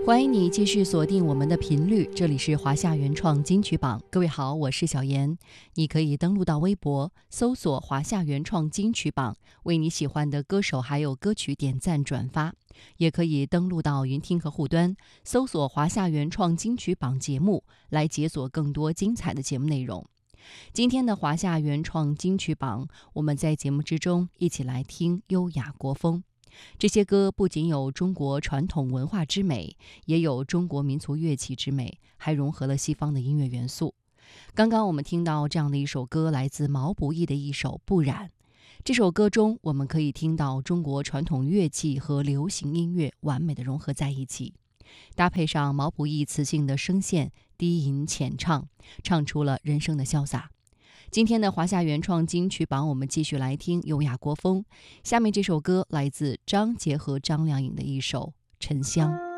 欢迎你继续锁定我们的频率，这里是华夏原创金曲榜。各位好，我是小妍。你可以登录到微博搜索华夏原创金曲榜，为你喜欢的歌手还有歌曲点赞转发，也可以登录到云听客户端搜索华夏原创金曲榜节目，来解锁更多精彩的节目内容。今天的华夏原创金曲榜，我们在节目之中一起来听优雅国风。这些歌不仅有中国传统文化之美，也有中国民族乐器之美，还融合了西方的音乐元素。刚刚我们听到这样的一首歌，来自毛不易的一首《不染》。这首歌中，我们可以听到中国传统乐器和流行音乐完美的融合在一起，搭配上毛不易磁性的声线，低吟浅唱，唱出了人生的潇洒。今天的华夏原创金曲榜，我们继续来听优雅国风。下面这首歌来自张杰和张靓颖的一首《沉香》。